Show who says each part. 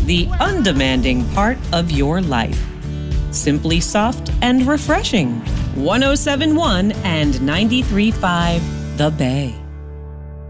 Speaker 1: the undemanding part of your life. Simply soft and refreshing. 107.1 and 93.5 The Bay.